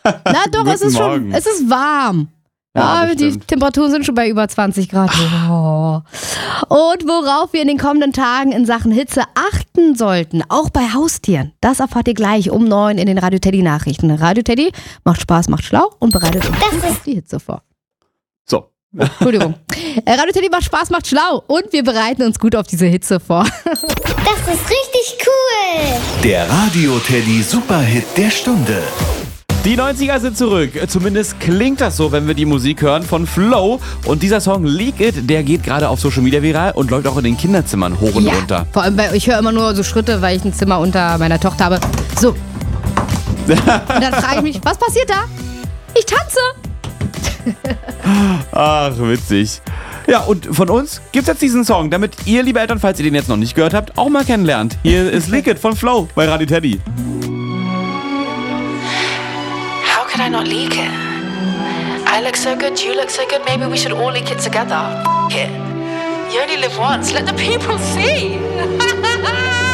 Na doch, es ist warm. Ja, die bestimmt. Temperaturen sind schon bei über 20 Grad. Oh. Und worauf wir in den kommenden Tagen in Sachen Hitze achten sollten, auch bei Haustieren, das erfahrt ihr gleich um 9 in den Radio Teddy Nachrichten. Radio Teddy macht Spaß, macht schlau und bereitet uns gut auf die Hitze vor. So. Entschuldigung. Radio Teddy macht Spaß, macht schlau und wir bereiten uns gut auf diese Hitze vor. Das ist richtig cool. Der Radio Teddy Superhit der Stunde. Die 90er sind zurück. Zumindest klingt das so, wenn wir die Musik hören von Flow. Und dieser Song Leak It, der geht gerade auf Social Media viral und läuft auch in den Kinderzimmern hoch und runter. Vor allem, ich höre immer nur so Schritte, weil ich ein Zimmer unter meiner Tochter habe. So. Und dann frage ich mich, was passiert da? Ich tanze. Ach, witzig. Ja, und von uns gibt's jetzt diesen Song, damit ihr, liebe Eltern, falls ihr den jetzt noch nicht gehört habt, auch mal kennenlernt. Hier ist Leak It von Flow bei Radio Teddy. How could I not leak it? I look so good, you look so good, maybe we should all leak it together. It. You only live once, let the people see.